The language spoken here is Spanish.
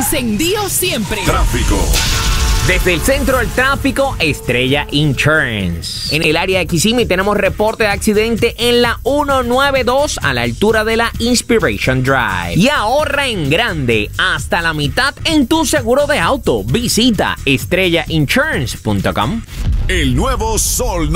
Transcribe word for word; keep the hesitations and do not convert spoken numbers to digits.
Encendido siempre. Tráfico. Desde el centro del tráfico, Estrella Insurance. En el área de Kissimmee tenemos reporte de accidente en la ciento noventa y dos a la altura de la Inspiration Drive. Y ahorra en grande, hasta la mitad en tu seguro de auto. Visita estrella insurance punto com. El nuevo Sol